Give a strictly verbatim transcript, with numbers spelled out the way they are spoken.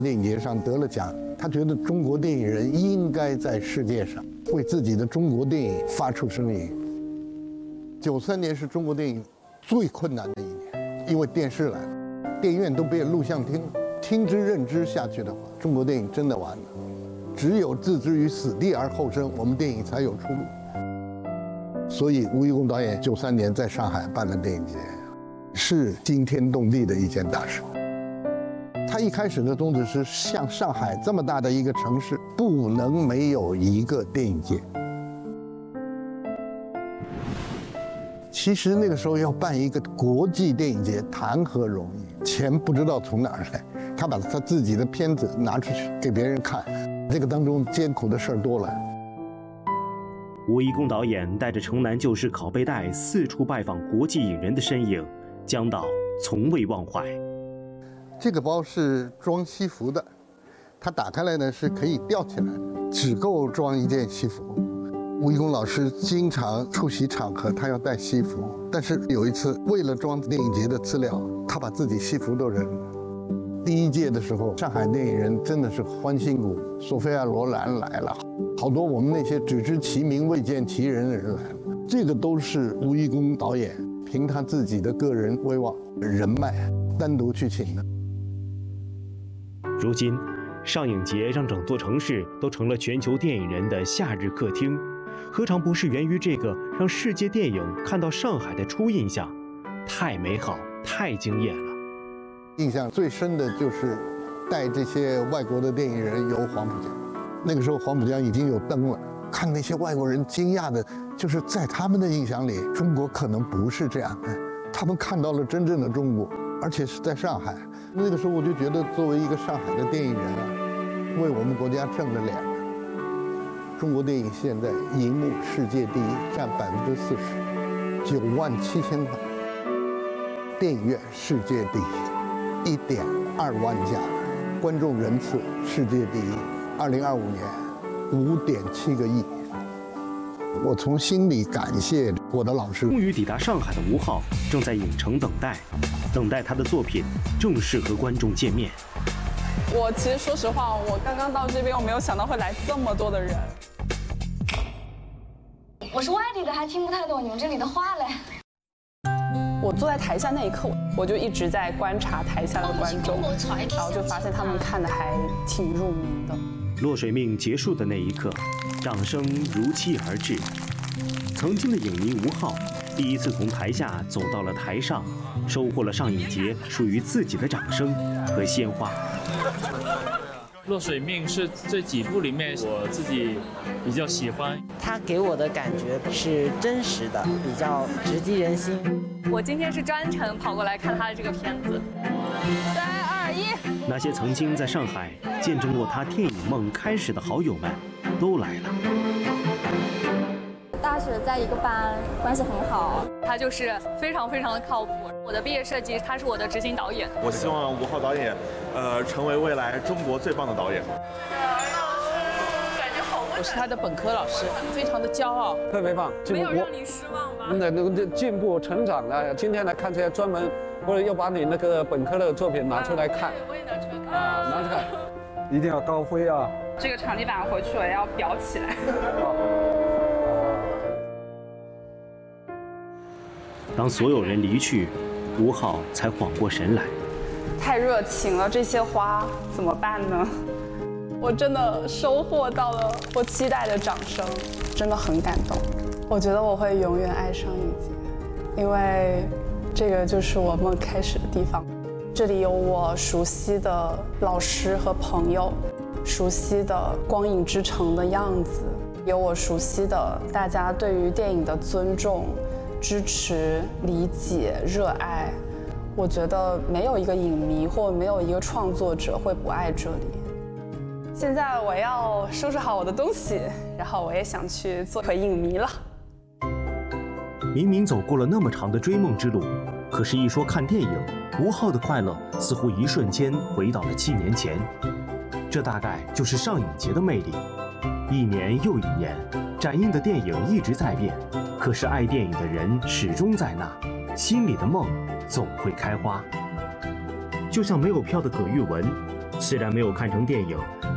电影节上得了奖，他觉得中国电影人应该在世界上为自己的中国电影发出声音。九三年是中国电影最困难的一年，因为电视来了，电影院都变录像厅了，听之任之下去的话，中国电影真的完了。只有置之于死地而后生，我们电影才有出路。所以吴贻弓导演九三年在上海办了电影节，是惊天动地的一件大事。他一开始的宗旨是，像上海这么大的一个城市，不能没有一个电影节。其实那个时候要办一个国际电影节，谈何容易？钱不知道从哪儿来，他把他自己的片子拿出去给别人看，这个当中艰苦的事儿多了。 吴贻弓导演带着城南旧事拷贝带四处拜访国际影人的身影，江导从未忘怀。 这个包是装西服的，它打开来呢是可以吊起来的，只够装一件西服。吴贻弓老师经常出席场合，他要带西服，但是有一次为了装电影节的资料，他把自己西服都扔了。第一届的时候，上海电影人真的是欢欣鼓舞，索菲亚·罗兰来了，好多我们那些只知其名未见其人的人来了。这个都是吴贻弓导演凭他自己的个人威望、人脉单独去请的。 如今，上影节让整座城市都成了全球电影人的夏日客厅，何尝不是源于这个让世界电影看到上海的初印象？太美好，太惊艳了。 印象最深的就是带这些外国的电影人游黄浦江，那个时候黄浦江已经有灯了，看那些外国人惊讶的，就是在他们的印象里，中国可能不是这样的，他们看到了真正的中国，而且是在上海。那个时候我就觉得，作为一个上海的电影人啊，为我们国家挣了脸了。中国电影现在银幕世界第一，占百分之四十，九万七千块；电影院世界第一，一点二万家；观众人次世界第一，二零二五年五点七个亿。我从心里感谢我的老师。 终于抵达上海的吴昊正在影城等待，等待他的作品正式和观众见面。 我其实说实话，我刚刚到这边，我没有想到会来这么多的人。 我是外地的，还听不太懂你们这里的话嘞。 我坐在台下那一刻，我就一直在观察台下的观众，然后就发现他们看的还挺入迷的。 落水命结束的那一刻，掌声如期而至。曾经的影迷吴昊，第一次从台下走到了台上，收获了上影节属于自己的掌声和鲜花。 落水命是这几部里面我自己比较喜欢， 他给我的感觉是真实的，比较直击人心。 我今天是专程跑过来看他的这个片子。三二一， 那些曾经在上海见证过他电影梦开始的好友们都来了。 大学在一个班，关系很好。 他就是非常非常的靠谱。我的毕业设计，他是我的执行导演。 我希望吴昊导演，呃，成为未来中国最棒的导演。 我是他的本科老师，非常的骄傲， 特别棒。 没有让你失望吗？ 那那个进步成长了。今天来看这些专门，或者又把你那个本科的作品拿出来看。 我也拿出来看。 啊，拿出来，一定要高飞啊！ 这个场地板回去我要裱起来。 当所有人离去，吴昊才缓过神来。 太热情了，这些花怎么办呢？我真的收获到了我期待的掌声，真的很感动。我觉得我会永远爱上影节，因为这个就是我梦开始的地方。这里有我熟悉的老师和朋友，熟悉的光影之城的样子，有我熟悉的大家对于电影的尊重、支持、理解、热爱。我觉得没有一个影迷或没有一个创作者会不爱这里。现在我要收拾好我的东西，然后我也想去做回影迷了。 明明走过了那么长的追梦之路，可是一说看电影，吴昊的快乐似乎一瞬间回到了七年前。这大概就是上影节的魅力。一年又一年，展映的电影一直在变，可是爱电影的人始终在那，心里的梦总会开花。就像没有票的葛玉文， 虽然没有看成电影，